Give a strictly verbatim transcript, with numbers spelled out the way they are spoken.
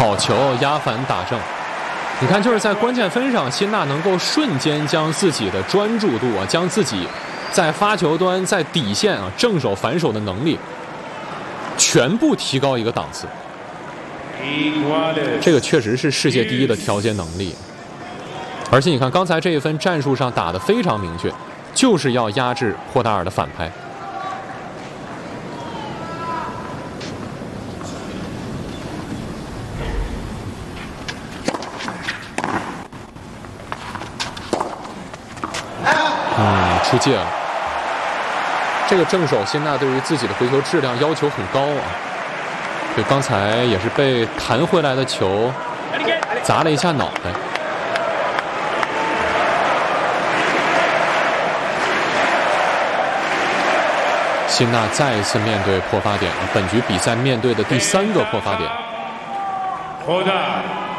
好球，压反打正。你看，就是在关键分上，辛纳能够瞬间将自己的专注度啊，将自己在发球端、在底线啊正手反手的能力，全部提高一个档次。这个确实是世界第一的调节能力。而且你看，刚才这一分战术上打得非常明确，就是要压制霍达尔的反拍。嗯，出界了。这个正手辛纳对于自己的回球质量要求很高啊，就刚才也是被弹回来的球砸了一下脑袋。辛纳再一次面对破发点，本局比赛面对的第三个破发点。